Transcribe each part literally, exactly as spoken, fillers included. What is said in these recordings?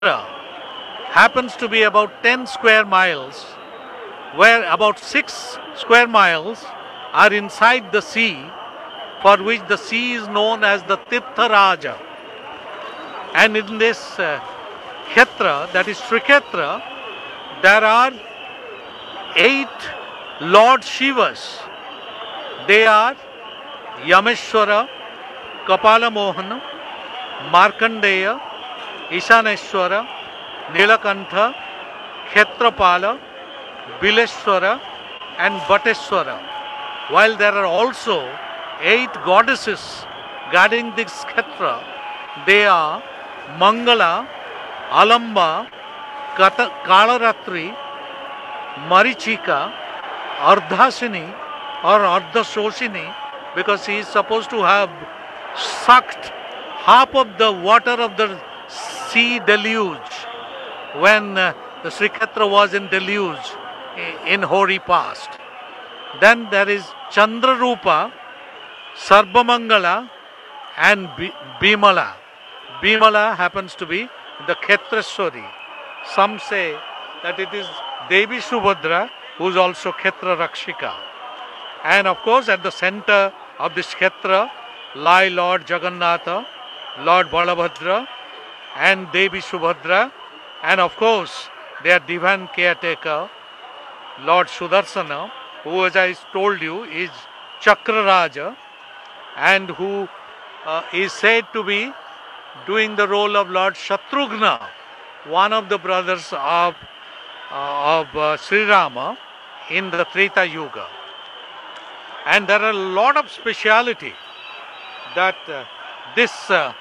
happens to be about ten square miles, where about six square miles are inside the sea, for which the sea is known as the Tirtharaja. And in this uh, Kshetra, that is Srikshetra, there are eight Lord Shivas. They are Yameshwara, Kapala Mohana, Markandeya, Ishaneshwara, Nilakantha, Kshetrapala, Bileshwara and Bhatteshwara. While there are also eight goddesses guarding this Kshetra, they are Mangala, Alamba, Kata, Kalaratri, Marichika, Ardhasini or Ardhasoshini, because he is supposed to have sucked half of the water of the sea deluge when uh, the Srikshetra was in deluge in Hori past. Then there is Chandrarupa, Sarvamangala and Bimala. Bimala happens to be the Kshetreshwari. Some say that it is Devi Subhadra, who is also Kshetra Rakshika. And of course at the center of this Kshetra lie Lord Jagannatha, Lord Balabhadra and Devi Subhadra, and of course their divine caretaker Lord Sudarsana, who, as I told you, is Chakraraja and who uh, is said to be doing the role of Lord Shatrughna, one of the brothers of, uh, of uh, Sri Rama in the Treta Yuga. And there are a lot of speciality that uh, this uh,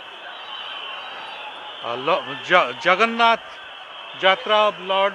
uh, Jagannath Jatra of Lord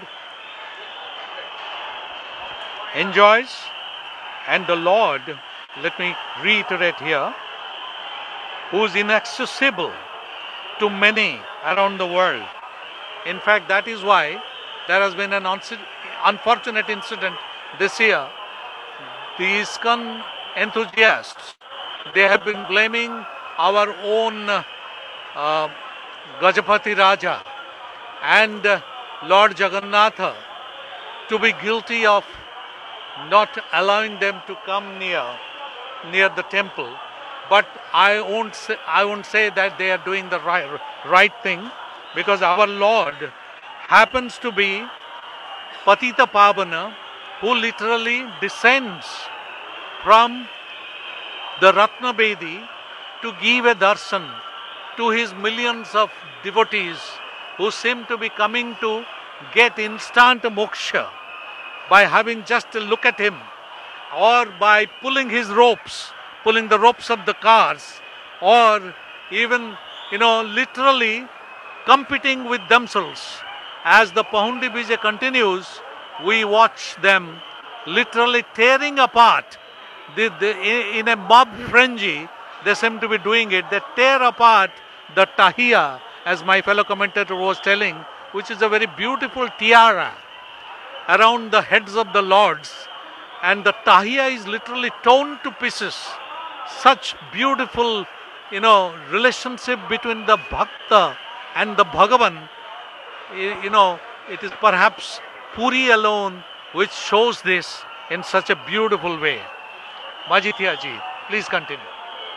enjoys, and the Lord, let me reiterate here, who is inaccessible to many around the world. In fact, that is why there has been an unfortunate incident this year. The ISKCON enthusiasts, they have been blaming our own uh, Gajapati Raja and uh, Lord Jagannatha to be guilty of not allowing them to come near near the temple. But I won't say, I won't say that they are doing the right, right thing, because our Lord happens to be Patita Pavana, who literally descends from the Ratna Bedi to give a darshan to his millions of devotees who seem to be coming to get instant moksha by having just a look at him, or by pulling his ropes, pulling the ropes of the cars, or even, you know, literally competing with themselves. As the Pahundi Bija continues, we watch them literally tearing apart. The, the, in a mob frenzy, they seem to be doing it. They tear apart the tahiya, as my fellow commentator was telling, which is a very beautiful tiara around the heads of the lords, and the tahiya is literally torn to pieces. Such beautiful, you know, relationship between the bhakta and the Bhagavan. You know, it is perhaps Puri alone which shows this in such a beautiful way. Majithia ji, please continue.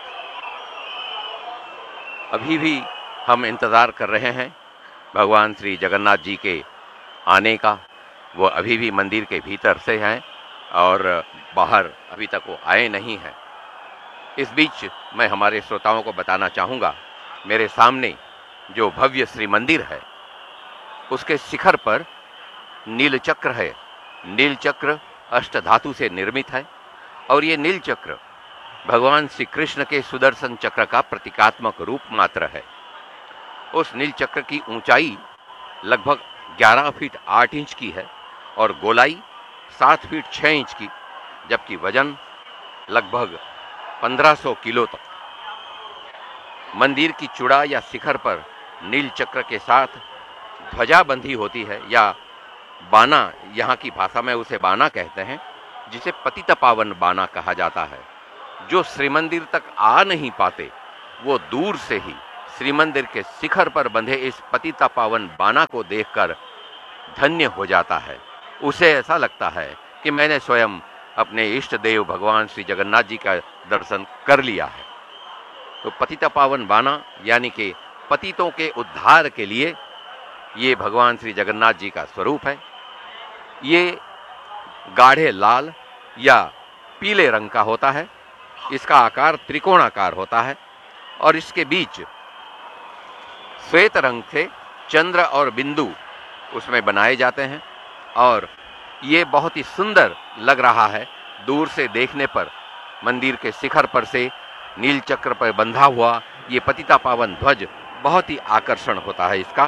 अभी भी हम इंतज़ार कर रहे हैं भगवान श्री जगन्नाथ जी के आने का। वो अभी भी मंदिर के भीतर से हैं और बाहर अभी तक वो आए नहीं हैं। इस बीच मैं हमारे श्रोताओं को बताना चाहूँगा, मेरे सामने जो भव्य श्री मंदिर है उसके शिखर पर नील चक्र है। नील चक्र अष्टधातु से निर्मित है और ये नील चक्र भगवान श्री कृष्ण के सुदर्शन चक्र का प्रतीकात्मक रूप मात्र है। उस नील चक्र की ऊंचाई लगभग ग्यारह फीट आठ इंच की है और गोलाई सात फीट छः इंच की, जबकि वजन लगभग पंद्रह सौ किलो तक। मंदिर की चूड़ा या शिखर पर नील चक्र के साथ ध्वजा बंधी होती है, या बाना, यहाँ की भाषा में उसे बाना कहते हैं, जिसे पतित पावन बाना कहा जाता है। जो श्रीमंदिर तक आ नहीं पाते वो दूर से ही श्री मंदिर के शिखर पर बंधे इस पतिता पावन बाना को देखकर धन्य हो जाता है। उसे ऐसा लगता है कि मैंने स्वयं अपने इष्ट देव भगवान श्री जगन्नाथ जी का दर्शन कर लिया है। तो पतिता पावन बाना यानी कि पतितों के उद्धार के लिए ये भगवान श्री जगन्नाथ जी का स्वरूप है। ये गाढ़े लाल या पीले रंग का होता है। इसका आकार त्रिकोणाकार होता है और इसके बीच श्वेत रंग से चंद्र और बिंदु उसमें बनाए जाते हैं और ये बहुत ही सुंदर लग रहा है। दूर से देखने पर मंदिर के शिखर पर से नील चक्र पर बंधा हुआ ये पतिता पावन ध्वज बहुत ही आकर्षण होता है इसका।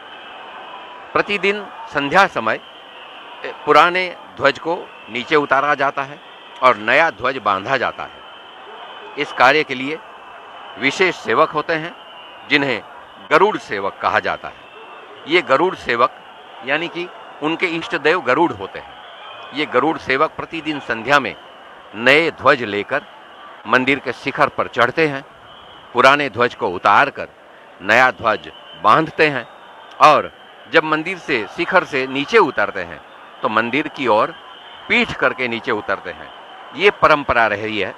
प्रतिदिन संध्या समय पुराने ध्वज को नीचे उतारा जाता है और नया ध्वज बांधा जाता है। इस कार्य के लिए विशेष सेवक होते हैं जिन्हें गरुड़ सेवक कहा जाता है। ये गरुड़ सेवक यानी कि उनके इष्ट देव गरुड़ होते हैं। ये गरुड़ सेवक प्रतिदिन संध्या में नए ध्वज लेकर मंदिर के शिखर पर चढ़ते हैं, पुराने ध्वज को उतार कर नया ध्वज बांधते हैं और जब मंदिर से शिखर से नीचे उतरते हैं तो मंदिर की ओर पीठ करके नीचे उतरते हैं। ये परंपरा रही है,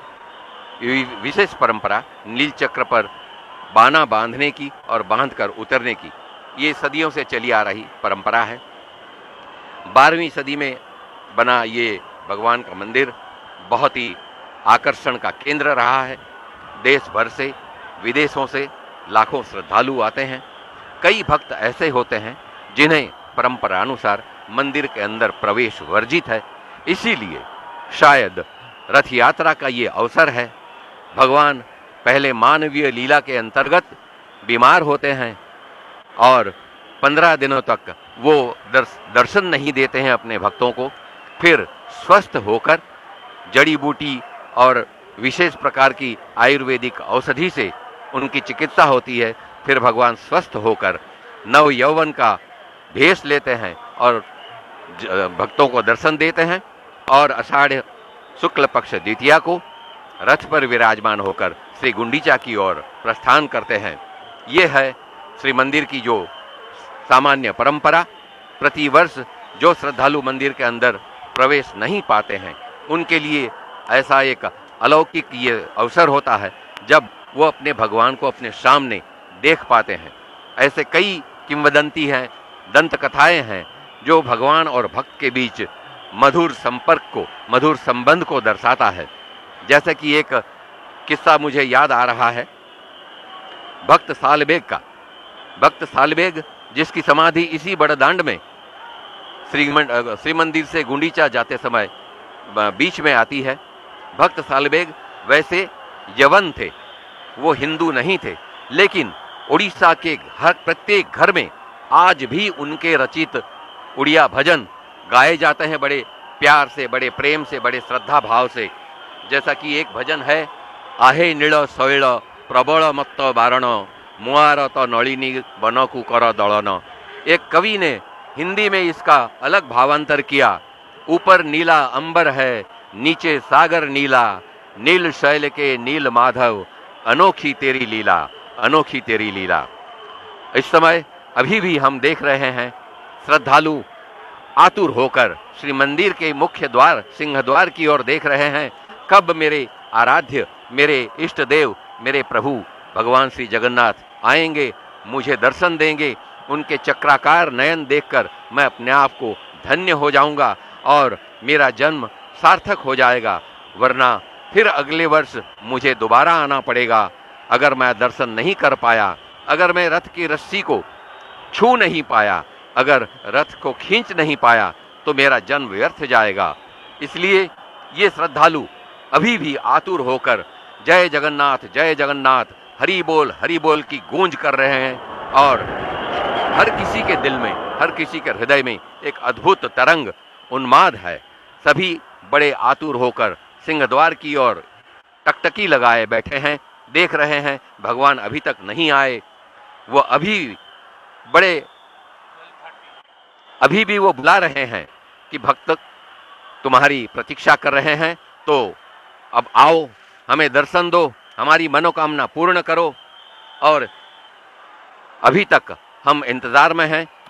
विशेष परंपरा नील चक्र पर बाना बांधने की और बांधकर उतरने की, ये सदियों से चली आ रही परंपरा है। बारहवीं सदी में बना ये भगवान का मंदिर बहुत ही आकर्षण का केंद्र रहा है। देश भर से, विदेशों से लाखों श्रद्धालु आते हैं। कई भक्त ऐसे होते हैं जिन्हें परंपरा अनुसार मंदिर के अंदर प्रवेश वर्जित है, इसीलिए शायद रथ यात्रा का ये अवसर है। भगवान पहले मानवीय लीला के अंतर्गत बीमार होते हैं और पंद्रह दिनों तक वो दर्श, दर्शन नहीं देते हैं अपने भक्तों को। फिर स्वस्थ होकर जड़ी बूटी और विशेष प्रकार की आयुर्वेदिक औषधि से उनकी चिकित्सा होती है। फिर भगवान स्वस्थ होकर नव यौवन का भेष लेते हैं और भक्तों को दर्शन देते हैं और आषाढ़ शुक्ल पक्ष द्वितीया को रथ पर विराजमान होकर श्री गुंडीचा की ओर प्रस्थान करते हैं। ये है श्री मंदिर की जो सामान्य परंपरा। प्रतिवर्ष जो श्रद्धालु मंदिर के अंदर प्रवेश नहीं पाते हैं उनके लिए ऐसा एक अलौकिक ये अवसर होता है जब वो अपने भगवान को अपने सामने देख पाते हैं। ऐसे कई किंवदंती हैं, दंत कथाएं हैं जो भगवान और भक्त के बीच मधुर संपर्क को, मधुर संबंध को दर्शाता है। जैसे कि एक किस्सा मुझे याद आ रहा है भक्त सालबेग का। भक्त सालबेग जिसकी समाधि इसी बड़दांड में श्री श्री मंदिर से गुंडीचा जाते समय बीच में आती है। भक्त सालबेग वैसे यवन थे, वो हिंदू नहीं थे, लेकिन उड़ीसा के हर प्रत्येक घर में आज भी उनके रचित उड़िया भजन गाए जाते हैं बड़े प्यार से, बड़े प्रेम से, बड़े श्रद्धा भाव से। जैसा कि एक भजन है, आहे नील शैल प्रबल मत्त बारण मुआर तो नलिनी बनकु कर दलन। एक कवि ने हिंदी में इसका अलग भावांतर किया, ऊपर नीला अंबर है नीचे सागर नीला, नील शैल के नील माधव अनोखी तेरी लीला, अनोखी तेरी लीला। इस समय अभी भी हम देख रहे हैं श्रद्धालु आतुर होकर श्री मंदिर के मुख्य द्वार सिंह द्वार की ओर देख रहे हैं, कब मेरे आराध्य, मेरे इष्ट देव, मेरे प्रभु भगवान श्री जगन्नाथ आएंगे, मुझे दर्शन देंगे। उनके चक्राकार नयन देखकर मैं अपने आप को धन्य हो जाऊंगा और मेरा जन्म सार्थक हो जाएगा, वरना फिर अगले वर्ष मुझे दोबारा आना पड़ेगा। अगर मैं दर्शन नहीं कर पाया, अगर मैं रथ की रस्सी को छू नहीं पाया, अगर रथ को खींच नहीं पाया तो मेरा जन्म व्यर्थ जाएगा। इसलिए ये श्रद्धालु अभी भी आतुर होकर जय जगन्नाथ, जय जगन्नाथ, हरि बोल, हरि बोल की गूंज कर रहे हैं और हर किसी के दिल में, हर किसी के हृदय में एक अद्भुत तरंग उन्माद है। सभी बड़े आतुर होकर सिंह द्वार की ओर टकटकी लगाए बैठे हैं, देख रहे हैं भगवान अभी तक नहीं आए। वो अभी बड़े अभी भी वो बुला रहे हैं कि भक्त तुम्हारी प्रतीक्षा कर रहे हैं, तो अब आओ, हमें दर्शन दो, हमारी मनोकामना पूर्ण करो। और अभी तक हम इंतज़ार में हैं